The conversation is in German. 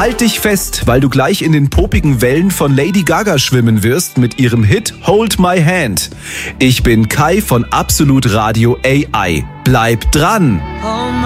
Halt dich fest, weil du gleich in den popigen Wellen von Lady Gaga schwimmen wirst mit ihrem Hit Hold My Hand. Ich bin Kai von Absolut Radio AI. Bleib dran!